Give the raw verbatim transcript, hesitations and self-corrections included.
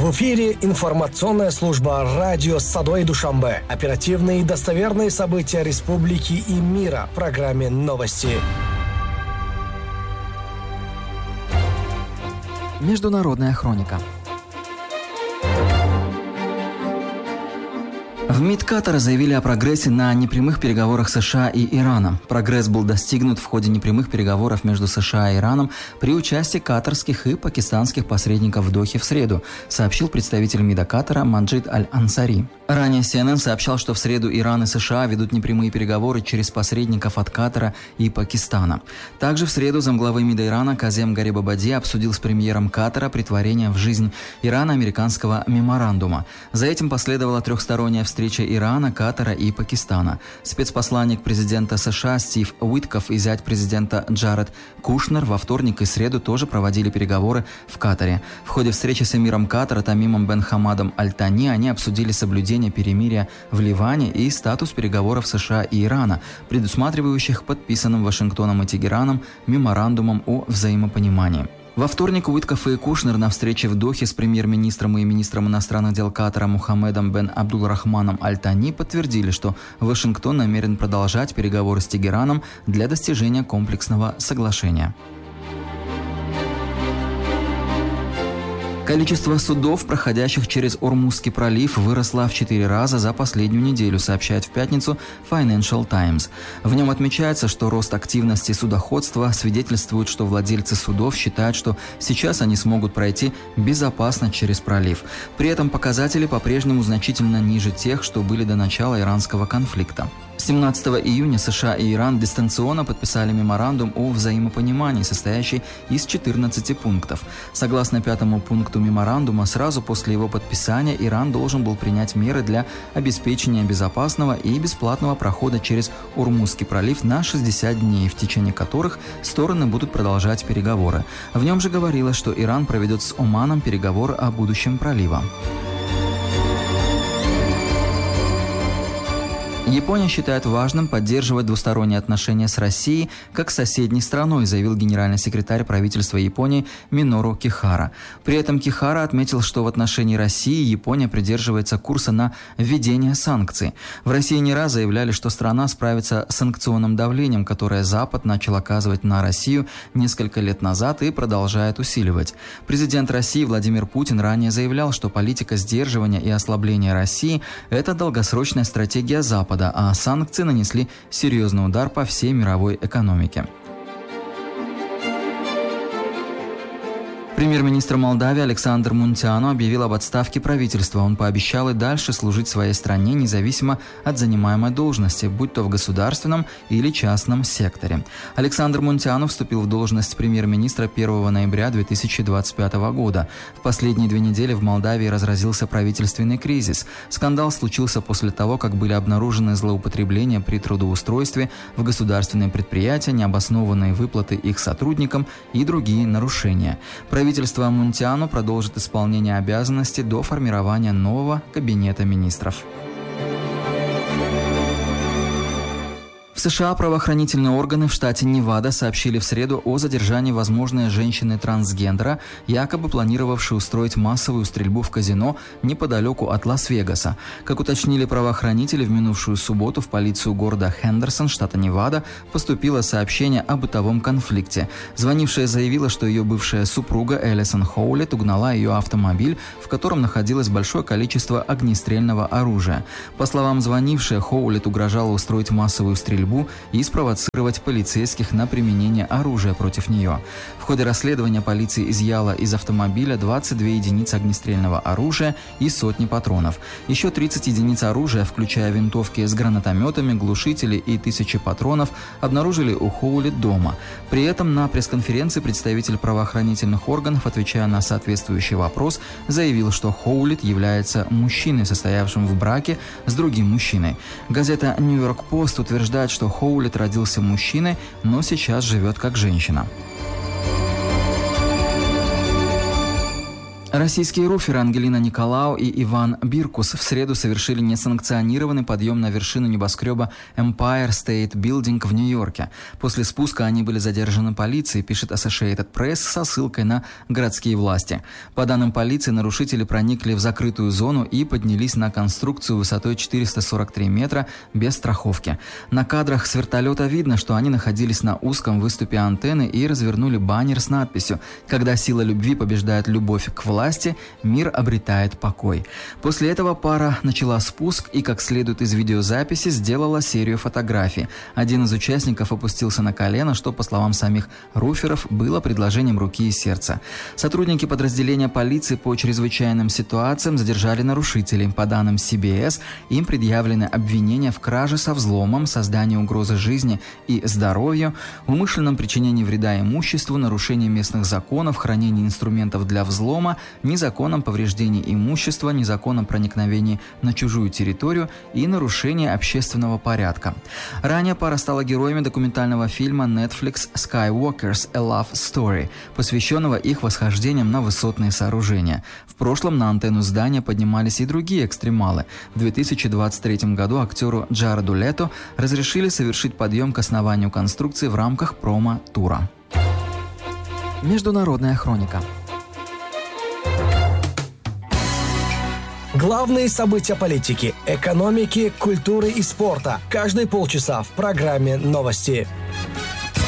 В эфире информационная служба радио Садой Душанбе. Оперативные и достоверные события республики и мира в программе «Новости». Международная хроника. В МИД Катара заявили о прогрессе на непрямых переговорах США и Ирана. Прогресс был достигнут в ходе непрямых переговоров между США и Ираном при участии катарских и пакистанских посредников в Дохе в среду, сообщил представитель МИДа Катара Маджид Аль-Ансари. Ранее Си Эн Эн сообщал, что в среду Иран и США ведут непрямые переговоры через посредников от Катара и Пакистана. Также в среду замглавы МИДа Ирана Казем Гарибабади обсудил с премьером Катара претворение в жизнь Ирана американского меморандума. За этим последовала трехсторонняя встреча Встреча Ирана, Катара и Пакистана. Спецпосланник президента США Стив Уиткоф и зять президента Джаред Кушнер во вторник и среду тоже проводили переговоры в Катаре. В ходе встречи с эмиром Катара Тамимом бен Хамадом Аль-Тани они обсудили соблюдение перемирия в Ливане и статус переговоров США и Ирана, предусматривающих подписанным Вашингтоном и Тегераном меморандумом о взаимопонимании. Во вторник Уиткоф и Кушнер на встрече в Дохе с премьер-министром и министром иностранных дел Катара Мухаммедом бен Абдул-Рахманом Аль-Тани подтвердили, что Вашингтон намерен продолжать переговоры с Тегераном для достижения комплексного соглашения. Количество судов, проходящих через Ормузский пролив, выросло в четыре раза за последнюю неделю, сообщает в пятницу Financial Times. В нем отмечается, что рост активности судоходства свидетельствует, что владельцы судов считают, что сейчас они смогут пройти безопасно через пролив. При этом показатели по-прежнему значительно ниже тех, что были до начала иранского конфликта. семнадцатого июня США и Иран дистанционно подписали меморандум о взаимопонимании, состоящий из четырнадцати пунктов. Согласно пятому пункту меморандума, сразу после его подписания Иран должен был принять меры для обеспечения безопасного и бесплатного прохода через Ормузский пролив на шестьдесят дней, в течение которых стороны будут продолжать переговоры. В нем же говорилось, что Иран проведет с Оманом переговоры о будущем пролива. Япония считает важным поддерживать двусторонние отношения с Россией как с соседней страной, заявил генеральный секретарь правительства Японии Минору Кихара. При этом Кихара отметил, что в отношении России Япония придерживается курса на введение санкций. В России не раз заявляли, что страна справится с санкционным давлением, которое Запад начал оказывать на Россию несколько лет назад и продолжает усиливать. Президент России Владимир Путин ранее заявлял, что политика сдерживания и ослабления России – это долгосрочная стратегия Запада, а санкции нанесли серьезный удар по всей мировой экономике. Премьер-министр Молдавии Александр Мунтиану объявил об отставке правительства. Он пообещал и дальше служить своей стране независимо от занимаемой должности, будь то в государственном или частном секторе. Александр Мунтиану вступил в должность премьер-министра первого ноября две тысячи двадцать пятого года. В последние две недели в Молдавии разразился правительственный кризис. Скандал случился после того, как были обнаружены злоупотребления при трудоустройстве в государственные предприятия, необоснованные выплаты их сотрудникам и другие нарушения. Правительство Мунтиану продолжит исполнение обязанностей до формирования нового кабинета министров. В США правоохранительные органы в штате Невада сообщили в среду о задержании возможной женщины-трансгендера, якобы планировавшей устроить массовую стрельбу в казино неподалеку от Лас-Вегаса. Как уточнили правоохранители, в минувшую субботу в полицию города Хендерсон, штата Невада, поступило сообщение о бытовом конфликте. Звонившая заявила, что ее бывшая супруга Элисон Хоулет угнала ее автомобиль, в котором находилось большое количество огнестрельного оружия. По словам звонившей, Хоулет угрожала устроить массовую стрельбу и спровоцировать полицейских на применение оружия против нее. В ходе расследования полиция изъяла из автомобиля двадцать две единицы огнестрельного оружия и сотни патронов. Еще тридцать единиц оружия, включая винтовки с гранатометами, глушители и тысячи патронов, обнаружили у Хоулет дома. При этом на пресс-конференции представитель правоохранительных органов, отвечая на соответствующий вопрос, заявил, что Хоулет является мужчиной, состоявшим в браке с другим мужчиной. Газета «Нью-Йорк Пост» утверждает, что Хоулет родился мужчиной, но сейчас живет как женщина. Российские руферы Ангелина Николау и Иван Биркус в среду совершили несанкционированный подъем на вершину небоскреба Empire State Building в Нью-Йорке. После спуска они были задержаны полицией, пишет Associated Press со ссылкой на городские власти. По данным полиции, нарушители проникли в закрытую зону и поднялись на конструкцию высотой четыреста сорок три метра без страховки. На кадрах с вертолета видно, что они находились на узком выступе антенны и развернули баннер с надписью «Когда сила любви побеждает любовь к власти, мир обретает покой». После этого пара начала спуск и, как следует из видеозаписи, сделала серию фотографий. Один из участников опустился на колено, что, по словам самих руферов, было предложением руки и сердца. Сотрудники подразделения полиции по чрезвычайным ситуациям задержали нарушителей. По данным си би эс, им предъявлены обвинения в краже со взломом, создании угрозы жизни и здоровью, умышленном причинении вреда имуществу, нарушении местных законов, хранении инструментов для взлома, незаконном повреждении имущества, незаконном проникновении на чужую территорию и нарушении общественного порядка. Ранее пара стала героями документального фильма Netflix «Skywalkers: A Love Story», посвященного их восхождениям на высотные сооружения. В прошлом на антенну здания поднимались и другие экстремалы. В две тысячи двадцать третьем году актеру Джареду Лето разрешили совершить подъем к основанию конструкции в рамках промо-тура. Международная хроника. Главные события политики, экономики, культуры и спорта. Каждые полчаса в программе «Новости».